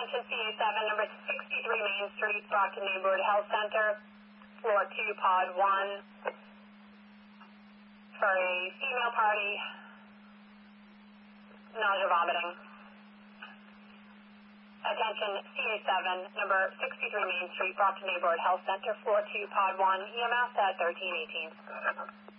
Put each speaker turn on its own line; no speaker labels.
Attention CA7, number 63 Main Street, Brockton Neighborhood Health Center, floor 2, pod 1, for a female party, nausea vomiting. Attention CA7, number 63 Main Street, Brockton Neighborhood Health Center, floor 2, pod 1, EMS at 1318.